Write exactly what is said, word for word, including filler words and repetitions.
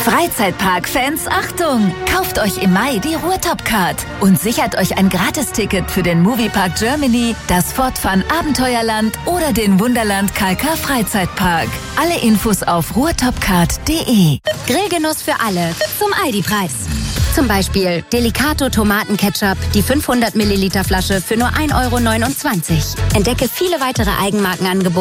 Freizeitpark-Fans, Achtung! Kauft euch im Mai die Ruhrtop-Card und sichert euch ein Gratisticket für den Moviepark Germany, das Fortfun Abenteuerland oder den Wunderland K K Freizeitpark. Alle Infos auf ruhrtopcard punkt de. Grillgenuss für alle zum Aldi-Preis. Zum Beispiel Delicato Tomatenketchup, die fünfhundert Milliliter Flasche für nur ein Euro neunundzwanzig. Entdecke viele weitere Eigenmarkenangebote